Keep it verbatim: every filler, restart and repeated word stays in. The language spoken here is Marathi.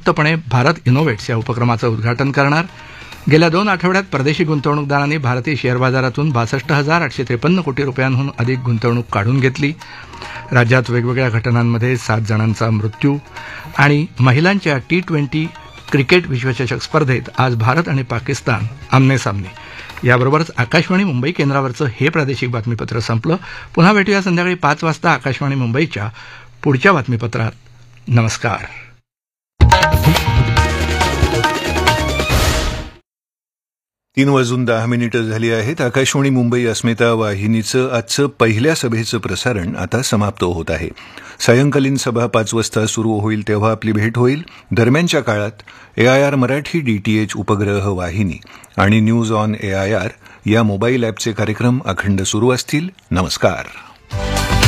संयुक्तपणे भारत इनोव्हेट्स या उपक्रमाचं उद्घाटन करणार. गेल्या दोन आठवड्यात परदेशी गुंतवणूकदारांनी भारतीय शेअर बाजारातून बासष्ट हजार आठशे त्रेपन्न कोटी रुपयांहून अधिक गुंतवणूक काढून घेतली. राज्यात वेगवेगळ्या घटनांमध्ये सात जणांचा मृत्यू. आणि महिलांच्या टी ट्वेंटी क्रिकेट विश्वचषक स्पर्धेत आज भारत आणि पाकिस्तान आमनेसामने. याबरोबरच आकाशवाणी मुंबई केंद्रावरचं हे प्रादेशिक बातमीपत्र संपलं. पुन्हा भेटूया संध्याकाळी पाच वाजता आकाशवाणी मुंबईच्या पुढच्या बातमीपत्रात. नमस्कार. तीन वाजून दहा मिनिटं झाली आहेत. आकाशवाणी मुंबई अस्मिता वाहिनीचं आजचं पहिल्या सभेचं प्रसारण आता समाप्त होत आहे. सायंकालीन सभा पाच वाजता सुरू होईल तेव्हा आपली भेट होईल. दरम्यानच्या काळात ए आय आर मराठी डीटीएच उपग्रह वाहिनी आणि news on A I R या मोबाईल ॲपचे कार्यक्रम अखंड सुरू असतील. नमस्कार.